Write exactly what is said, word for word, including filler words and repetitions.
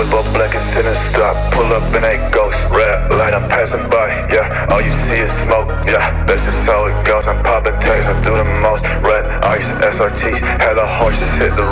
Turbo black and sitting stop. Pull up in a ghost red light, I'm passing by. Yeah, all you see is smoke. Yeah, that's just how it goes. I'm popping tags, I do the most. Red ice, S R Ts, hella horses hit the